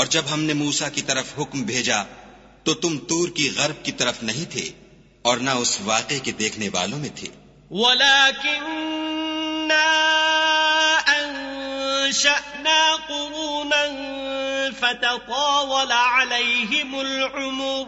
और जब हमने मूसा की तरफ हुक्म भेजा तो तुम तूर की गर्ब की तरफ नहीं थे और न उस वाक़े के देखने वालों में थे। वलाकिन्ना अंशअना क़ुरूनन फततावल अलैहिमुल उमर